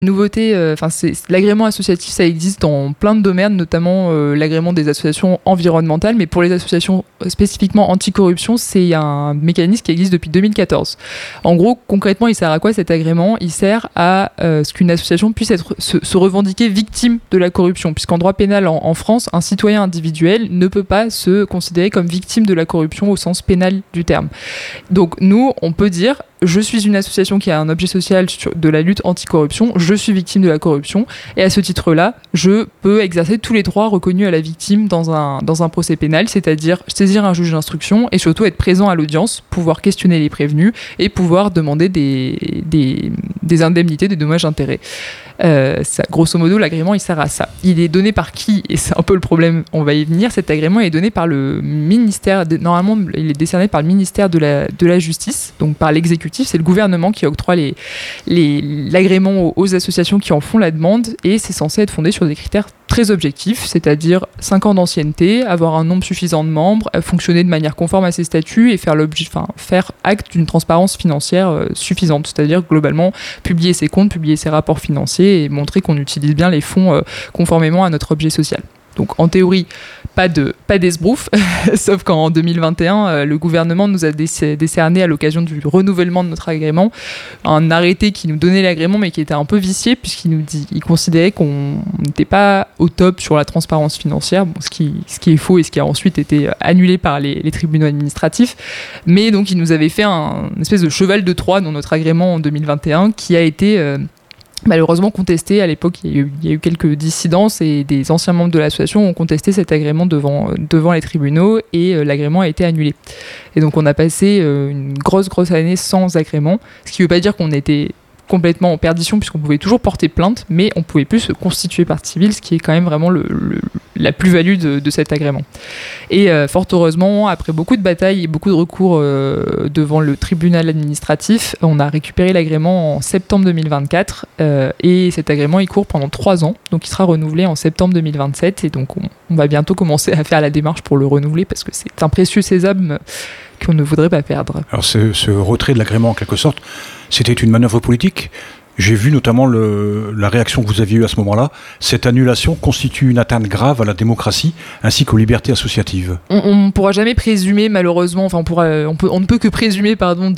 Nouveauté, l'agrément associatif, ça existe dans plein de domaines, notamment l'agrément des associations environnementales, mais pour les associations spécifiquement anticorruption, c'est un mécanisme qui existe depuis 2014. En gros, concrètement, il sert à quoi cet agrément ? Il sert à ce qu'une association puisse se revendiquer victime de la corruption, puisqu'en droit pénal en France, un citoyen individuel ne peut pas se considérer comme victime de la corruption au sens pénal du terme. Donc nous, on peut dire je suis une association qui a un objet social de la lutte anticorruption, je suis victime de la corruption, et à ce titre-là, je peux exercer tous les droits reconnus à la victime dans un procès pénal, c'est-à-dire saisir un juge d'instruction et surtout être présent à l'audience, pouvoir questionner les prévenus et pouvoir demander des indemnités, des dommages-intérêts. Grosso modo, l'agrément, il sert à ça. Il est donné par qui ? Et c'est un peu le problème, on va y venir. Cet agrément est donné par le ministère, normalement, il est décerné par le ministère de la Justice, donc par l'exécutif. C'est le gouvernement qui octroie l'agrément aux associations qui en font la demande, et c'est censé être fondé sur des critères très objectifs, c'est-à-dire 5 ans d'ancienneté, avoir un nombre suffisant de membres, fonctionner de manière conforme à ses statuts et faire acte d'une transparence financière suffisante, c'est-à-dire globalement publier ses comptes, publier ses rapports financiers et montrer qu'on utilise bien les fonds conformément à notre objet social. Donc en théorie, pas d'esbrouf, sauf qu'en 2021, le gouvernement nous a décerné à l'occasion du renouvellement de notre agrément un arrêté qui nous donnait l'agrément mais qui était un peu vicié puisqu'il considérait qu'on n'était pas au top sur la transparence financière, ce qui est faux et ce qui a ensuite été annulé par les tribunaux administratifs. Mais donc il nous avait fait une espèce de cheval de Troie dans notre agrément en 2021 qui a été malheureusement contesté. À l'époque, il y a eu quelques dissidences et des anciens membres de l'association ont contesté cet agrément devant les tribunaux et l'agrément a été annulé. Et donc on a passé une grosse année sans agrément, ce qui ne veut pas dire qu'on était complètement en perdition puisqu'on pouvait toujours porter plainte, mais on ne pouvait plus se constituer partie civile, ce qui est quand même vraiment la plus-value de cet agrément. Et fort heureusement, après beaucoup de batailles et beaucoup de recours devant le tribunal administratif, on a récupéré l'agrément en septembre 2024 et cet agrément il court pendant 3 ans, donc il sera renouvelé en septembre 2027 et donc on va bientôt commencer à faire la démarche pour le renouveler parce que c'est un précieux sésame qu'on ne voudrait pas perdre. Alors ce retrait de l'agrément en quelque sorte, c'était une manœuvre politique. J'ai vu notamment la réaction que vous aviez eue à ce moment-là. Cette annulation constitue une atteinte grave à la démocratie ainsi qu'aux libertés associatives. On ne pourra jamais présumer, malheureusement, on ne peut que présumer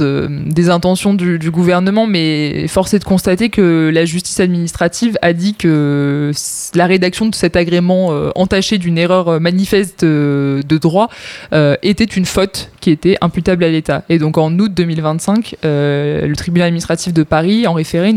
des intentions du gouvernement, mais force est de constater que la justice administrative a dit que la rédaction de cet agrément entaché d'une erreur manifeste de droit était une faute qui était imputable à l'État. Et donc en août 2025, le tribunal administratif de Paris, en référé,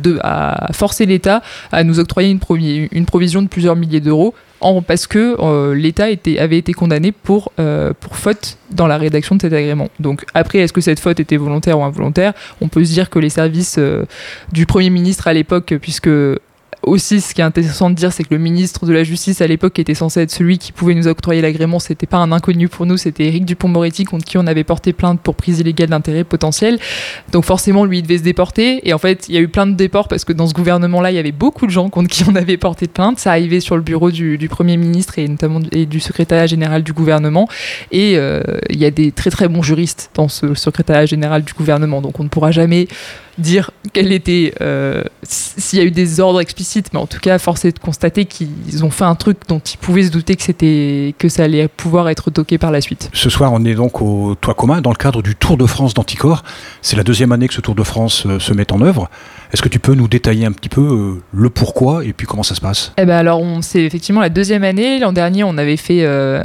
a forcé l'État à nous octroyer une provision de plusieurs milliers d'euros parce que l'État avait été condamné pour faute dans la rédaction de cet agrément. Donc après, est-ce que cette faute était volontaire ou involontaire ? On peut se dire que les services du Premier ministre à l'époque, puisque aussi, ce qui est intéressant de dire, c'est que le ministre de la Justice à l'époque était censé être celui qui pouvait nous octroyer l'agrément. C'était pas un inconnu pour nous, c'était Éric Dupond-Moretti contre qui on avait porté plainte pour prise illégale d'intérêt potentiel. Donc forcément, lui, il devait se déporter. Et en fait, il y a eu plein de déports parce que dans ce gouvernement-là, il y avait beaucoup de gens contre qui on avait porté plainte. Ça arrivait sur le bureau du Premier ministre et notamment du secrétariat général du gouvernement. Et il y a des très très bons juristes dans ce secrétariat général du gouvernement. Donc on ne pourra jamais dire quel était s'il y a eu des ordres explicites, mais en tout cas force est de constater qu'ils ont fait un truc dont ils pouvaient se douter que ça allait pouvoir être toqué par la suite. Ce soir on est donc au Toit commun dans le cadre du Tour de France d'Anticorps. C'est la 2e année que ce Tour de France se met en œuvre. Est-ce que tu peux nous détailler un petit peu le pourquoi et puis comment ça se passe ? Alors c'est effectivement la 2e année. L'an dernier on avait fait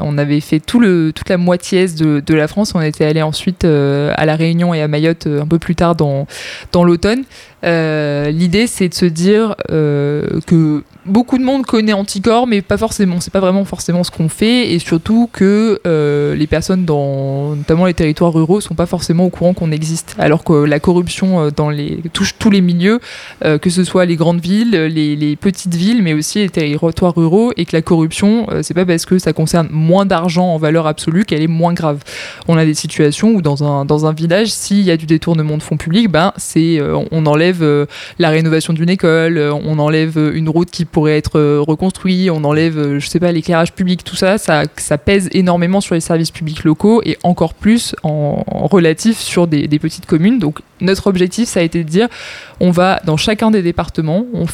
toute la moitié est de la France. On était allé ensuite à La Réunion et à Mayotte un peu plus tard dans l'automne. L'idée c'est de se dire que beaucoup de monde connaît Anticorps, mais pas forcément. C'est pas vraiment forcément ce qu'on fait, et surtout que les personnes notamment les territoires ruraux sont pas forcément au courant qu'on existe. Alors que la corruption touche tous les milieux, que ce soit les grandes villes, les petites villes, mais aussi les territoires ruraux, et que la corruption, c'est pas parce que ça concerne moins d'argent en valeur absolue qu'elle est moins grave. On a des situations où dans un village, s'il y a du détournement de fonds publics, on enlève la rénovation d'une école, on enlève une route qui pourrait être reconstruite, on enlève, l'éclairage public, tout ça, ça pèse énormément sur les services publics locaux et encore plus en relatif sur des petites communes. Donc notre objectif, ça a été de dire, on va dans chacun des départements, on